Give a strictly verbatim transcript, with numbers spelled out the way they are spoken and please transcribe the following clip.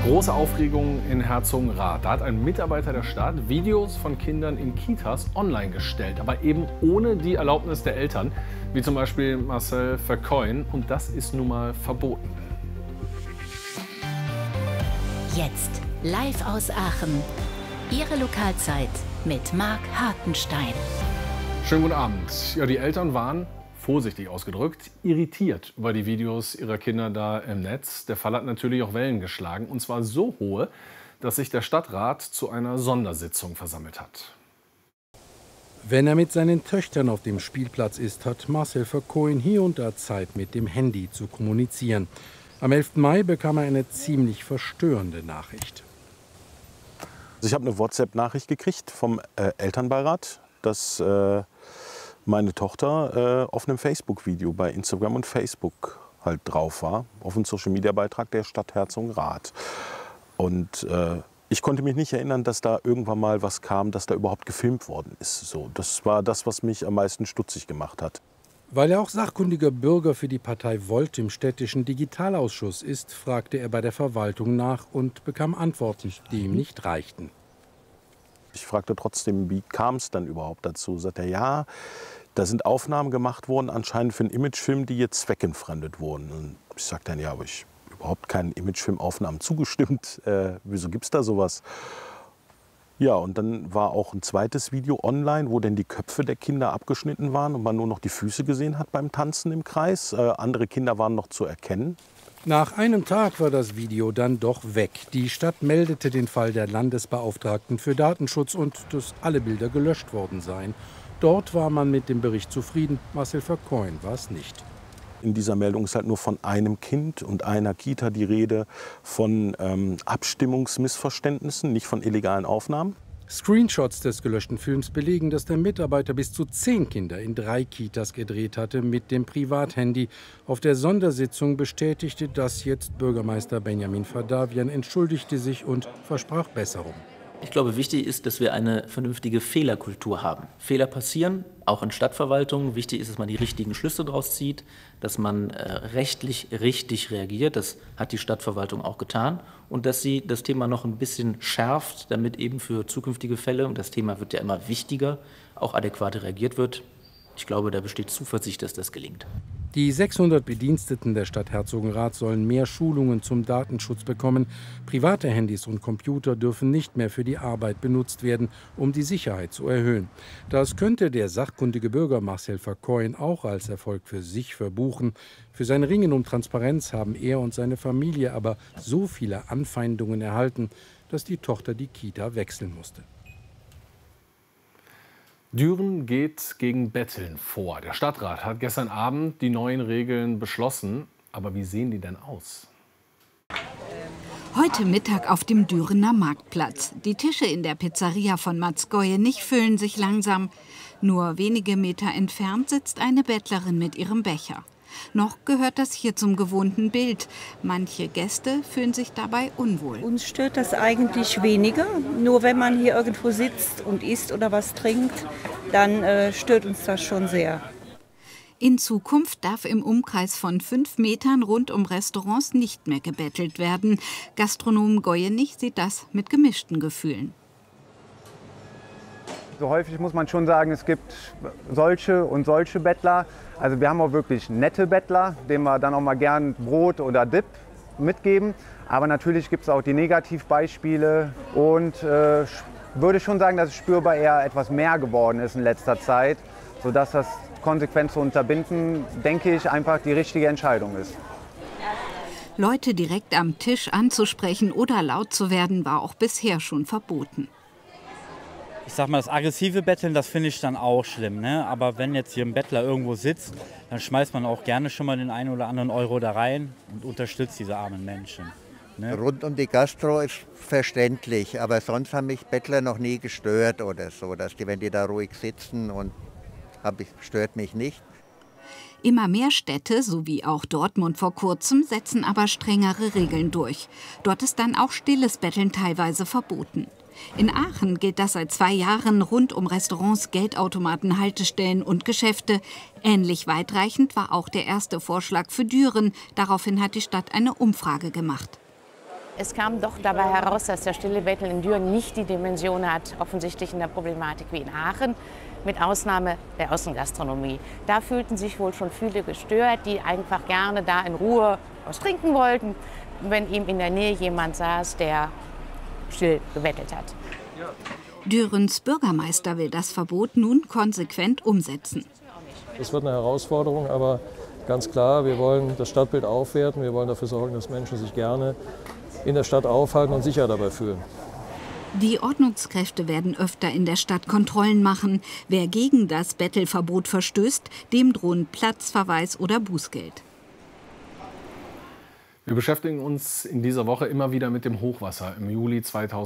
Große Aufregung in Herzogenrath. Da hat ein Mitarbeiter der Stadt Videos von Kindern in Kitas online gestellt, aber eben ohne die Erlaubnis der Eltern, wie zum Beispiel Marcel Vercoyen. Und das ist nun mal verboten. Jetzt live aus Aachen. Ihre Lokalzeit mit Marc Hartenstein. Schönen guten Abend. Ja, die Eltern waren, vorsichtig ausgedrückt, irritiert über die Videos ihrer Kinder da im Netz. Der Fall hat natürlich auch Wellen geschlagen, und zwar so hohe, dass sich der Stadtrat zu einer Sondersitzung versammelt hat. Wenn er mit seinen Töchtern auf dem Spielplatz ist, hat Marcel Vercoyen hier und da Zeit, mit dem Handy zu kommunizieren. Am elften Mai bekam er eine ziemlich verstörende Nachricht. Ich habe eine WhatsApp-Nachricht gekriegt vom äh, Elternbeirat, dass äh, meine Tochter äh, auf einem Facebook-Video bei Instagram und Facebook halt drauf war, auf einem Social-Media-Beitrag der Stadt Herzogenrath. Und äh, ich konnte mich nicht erinnern, dass da irgendwann mal was kam, dass da überhaupt gefilmt worden ist. So, das war das, was mich am meisten stutzig gemacht hat. Weil er auch sachkundiger Bürger für die Partei Volt im städtischen Digitalausschuss ist, fragte er bei der Verwaltung nach und bekam Antworten, die ihm nicht reichten. Ich fragte trotzdem, wie kam es dann überhaupt dazu? Sagt er, ja, da sind Aufnahmen gemacht worden, anscheinend für einen Imagefilm, die jetzt zweckentfremdet wurden. Und ich sagte dann, ja, aber ich habe überhaupt keinen Imagefilmaufnahmen zugestimmt. Äh, wieso gibt es da sowas? Ja, und dann war auch ein zweites Video online, wo dann die Köpfe der Kinder abgeschnitten waren und man nur noch die Füße gesehen hat beim Tanzen im Kreis. Äh, andere Kinder waren noch zu erkennen. Nach einem Tag war das Video dann doch weg. Die Stadt meldete den Fall der Landesbeauftragten für Datenschutz und dass alle Bilder gelöscht worden seien. Dort war man mit dem Bericht zufrieden. Marcel Vercoyen war es nicht. In dieser Meldung ist halt nur von einem Kind und einer Kita die Rede, von ähm, Abstimmungsmissverständnissen, nicht von illegalen Aufnahmen. Screenshots des gelöschten Films belegen, dass der Mitarbeiter bis zu zehn Kinder in drei Kitas gedreht hatte mit dem Privathandy. Auf der Sondersitzung bestätigte das jetzt Bürgermeister Benjamin Fadavian, entschuldigte sich und versprach Besserung. Ich glaube, wichtig ist, dass wir eine vernünftige Fehlerkultur haben. Fehler passieren, auch in Stadtverwaltungen. Wichtig ist, dass man die richtigen Schlüsse daraus zieht, dass man äh, rechtlich richtig reagiert. Das hat die Stadtverwaltung auch getan. Und dass sie das Thema noch ein bisschen schärft, damit eben für zukünftige Fälle, und das Thema wird ja immer wichtiger, auch adäquat reagiert wird. Ich glaube, da besteht Zuversicht, dass das gelingt. Die sechshundert Bediensteten der Stadt Herzogenrath sollen mehr Schulungen zum Datenschutz bekommen. Private Handys und Computer dürfen nicht mehr für die Arbeit benutzt werden, um die Sicherheit zu erhöhen. Das könnte der sachkundige Bürger Marcel Vercoyen auch als Erfolg für sich verbuchen. Für sein Ringen um Transparenz haben er und seine Familie aber so viele Anfeindungen erhalten, dass die Tochter die Kita wechseln musste. Düren geht gegen Betteln vor. Der Stadtrat hat gestern Abend die neuen Regeln beschlossen. Aber wie sehen die denn aus? Heute Mittag auf dem Dürener Marktplatz. Die Tische in der Pizzeria von Mats Goyenich füllen sich langsam. Nur wenige Meter entfernt sitzt eine Bettlerin mit ihrem Becher. Noch gehört das hier zum gewohnten Bild. Manche Gäste fühlen sich dabei unwohl. Uns stört das eigentlich weniger. Nur wenn man hier irgendwo sitzt und isst oder was trinkt, dann äh, stört uns das schon sehr. In Zukunft darf im Umkreis von fünf Metern rund um Restaurants nicht mehr gebettelt werden. Gastronom Goyenich sieht das mit gemischten Gefühlen. So häufig muss man schon sagen, es gibt solche und solche Bettler. Also wir haben auch wirklich nette Bettler, denen wir dann auch mal gern Brot oder Dip mitgeben. Aber natürlich gibt es auch die Negativbeispiele und äh, würde schon sagen, dass es spürbar eher etwas mehr geworden ist in letzter Zeit, sodass das konsequent zu unterbinden, denke ich, einfach die richtige Entscheidung ist. Leute direkt am Tisch anzusprechen oder laut zu werden, war auch bisher schon verboten. Ich sag mal, das aggressive Betteln, das finde ich dann auch schlimm, ne? Aber wenn jetzt hier ein Bettler irgendwo sitzt, dann schmeißt man auch gerne schon mal den einen oder anderen Euro da rein und unterstützt diese armen Menschen. Ne? Rund um die Gastro ist verständlich, aber sonst haben mich Bettler noch nie gestört oder so, dass die, wenn die da ruhig sitzen und hab ich, stört mich nicht. Immer mehr Städte, so wie auch Dortmund vor kurzem, setzen aber strengere Regeln durch. Dort ist dann auch stilles Betteln teilweise verboten. In Aachen gilt das seit zwei Jahren rund um Restaurants, Geldautomaten, Haltestellen und Geschäfte. Ähnlich weitreichend war auch der erste Vorschlag für Düren. Daraufhin hat die Stadt eine Umfrage gemacht. Es kam doch dabei heraus, dass der stille Betteln in Düren nicht die Dimension hat, offensichtlich in der Problematik wie in Aachen, mit Ausnahme der Außengastronomie. Da fühlten sich wohl schon viele gestört, die einfach gerne da in Ruhe was trinken wollten, wenn ihm in der Nähe jemand saß, der still gebettelt hat. Dürens Bürgermeister will das Verbot nun konsequent umsetzen. Das wird eine Herausforderung, aber ganz klar, wir wollen das Stadtbild aufwerten. Wir wollen dafür sorgen, dass Menschen sich gerne in der Stadt aufhalten und sicher dabei fühlen. Die Ordnungskräfte werden öfter in der Stadt Kontrollen machen. Wer gegen das Bettelverbot verstößt, dem drohen Platzverweis oder Bußgeld. Wir beschäftigen uns in dieser Woche immer wieder mit dem Hochwasser im Juli zweitausendachtzehn.